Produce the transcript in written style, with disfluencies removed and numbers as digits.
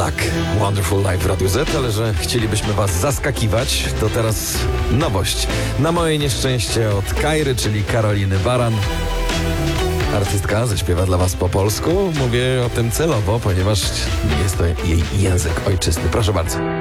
Luck, Wonderful Life w Radiu Z, ale że chcielibyśmy was zaskakiwać, to teraz nowość. Na moje nieszczęście od Kairy, czyli Karoliny Baran. Artystka zaśpiewa dla was po polsku. Mówię o tym celowo, ponieważ nie jest to jej język ojczysty. Proszę bardzo.